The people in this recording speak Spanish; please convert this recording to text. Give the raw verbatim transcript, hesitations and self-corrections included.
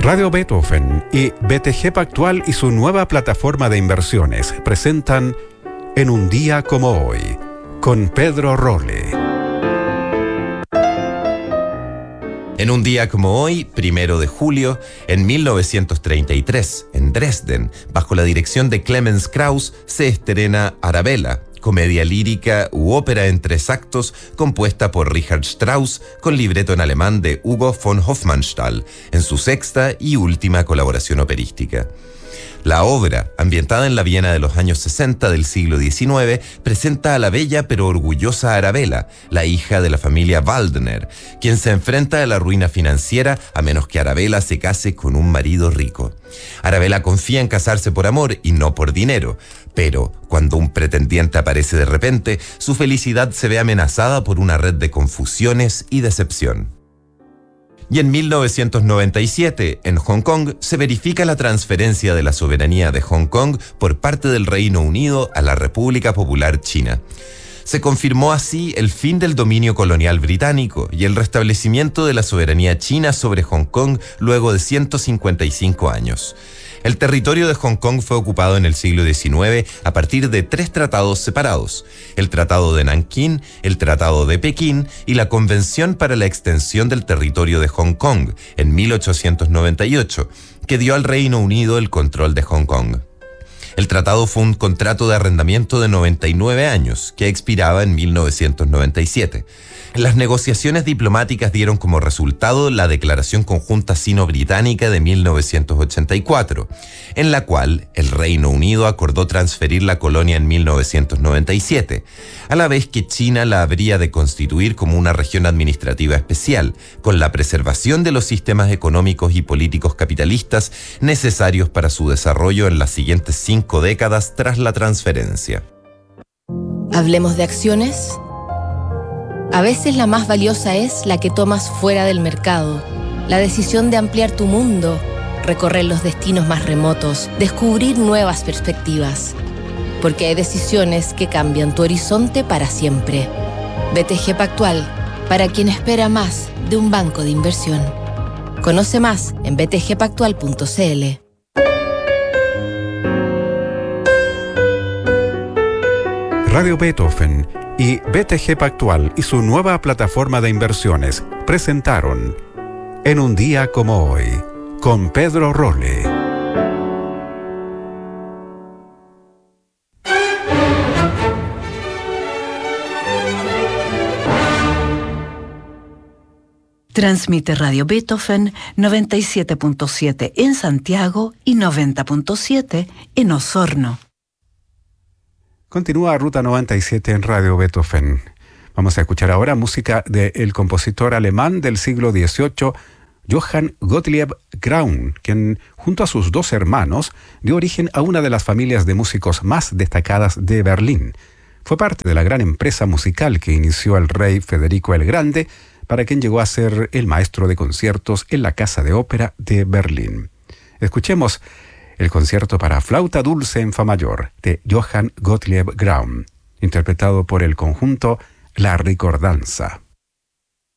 Radio Beethoven y B T G Pactual y su nueva plataforma de inversiones presentan En un día como hoy, con Pedro Rolle. En un día como hoy, primero de julio, en mil novecientos treinta y tres, en Dresden, bajo la dirección de Clemens Krauss, se estrena Arabella, comedia lírica u ópera en tres actos compuesta por Richard Strauss con libreto en alemán de Hugo von Hofmannsthal, en su sexta y última colaboración operística. La obra, ambientada en la Viena de los años sesenta del siglo diecinueve, presenta a la bella pero orgullosa Arabella, la hija de la familia Waldner, quien se enfrenta a la ruina financiera a menos que Arabella se case con un marido rico. Arabella confía en casarse por amor y no por dinero, pero cuando un pretendiente aparece de repente, su felicidad se ve amenazada por una red de confusiones y decepción. Y en mil novecientos noventa y siete, en Hong Kong, se verifica la transferencia de la soberanía de Hong Kong por parte del Reino Unido a la República Popular China. Se confirmó así el fin del dominio colonial británico y el restablecimiento de la soberanía china sobre Hong Kong luego de ciento cincuenta y cinco años. El territorio de Hong Kong fue ocupado en el siglo diecinueve a partir de tres tratados separados: el Tratado de Nankín, el Tratado de Pekín y la Convención para la Extensión del Territorio de Hong Kong en mil ochocientos noventa y ocho, que dio al Reino Unido el control de Hong Kong. El tratado fue un contrato de arrendamiento de noventa y nueve años, que expiraba en mil novecientos noventa y siete. Las negociaciones diplomáticas dieron como resultado la Declaración Conjunta Sino-Británica de mil novecientos ochenta y cuatro, en la cual el Reino Unido acordó transferir la colonia en mil novecientos noventa y siete, a la vez que China la habría de constituir como una región administrativa especial, con la preservación de los sistemas económicos y políticos capitalistas necesarios para su desarrollo en las siguientes cinco décadas tras la transferencia. ¿Hablemos de acciones? A veces la más valiosa es la que tomas fuera del mercado. La decisión de ampliar tu mundo, recorrer los destinos más remotos, descubrir nuevas perspectivas. Porque hay decisiones que cambian tu horizonte para siempre. B T G Pactual, para quien espera más de un banco de inversión. Conoce más en b t g pactual punto c l. Radio Beethoven y B T G Pactual y su nueva plataforma de inversiones presentaron En un día como hoy, con Pedro Rolle. Transmite Radio Beethoven noventa y siete punto siete en Santiago y noventa punto siete en Osorno. Continúa Ruta noventa y siete en Radio Beethoven. Vamos a escuchar ahora música del compositor alemán del siglo dieciocho, Johann Gottlieb Graun, quien, junto a sus dos hermanos, dio origen a una de las familias de músicos más destacadas de Berlín. Fue parte de la gran empresa musical que inició el rey Federico el Grande, para quien llegó a ser el maestro de conciertos en la Casa de Ópera de Berlín. Escuchemos el concierto para flauta dulce en fa mayor de Johann Gottlieb Graun, interpretado por el conjunto La Ricordanza.